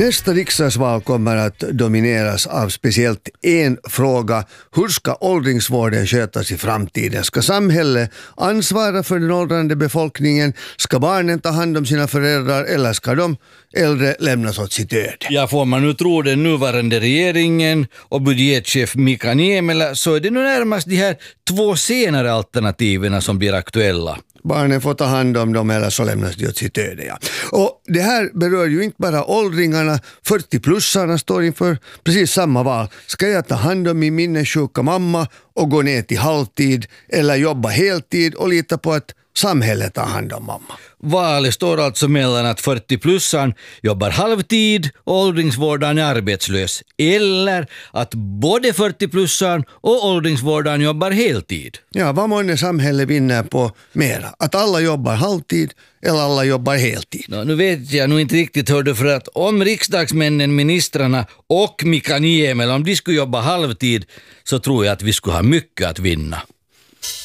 Nästa riksdagsval kommer att domineras av speciellt en fråga. Hur ska åldringsvården skötas i framtiden? Ska samhället ansvara för den åldrande befolkningen? Ska barnen ta hand om sina föräldrar eller ska de äldre lämnas åt sitt öde? Ja, får man nu tro den nuvarande regeringen och budgetchef Mika Niemelä så är det nu närmast de här två senare alternativen som blir aktuella. Barnen får ta hand om dem eller så lämnas de åt sitt öde. Ja. Och det här berör ju inte bara åldringarna. 40-plussarna står inför precis samma val. Ska jag ta hand om min minnessjuka mamma och gå ner till halvtid eller jobba heltid och lita på att samhället tar hand om mamma? Valet står alltså mellan att 40-plussaren jobbar halvtid och åldringsvårdaren är arbetslös. Eller att både 40-plussaren och åldringsvårdaren jobbar heltid. Ja, vad månne samhället vinner på mera? Att alla jobbar halvtid eller alla jobbar heltid? Nu vet jag nog inte riktigt hörde för att om riksdagsmännen, ministrarna och Mika Niemelä, om de skulle jobba halvtid så tror jag att vi skulle ha mycket att vinna.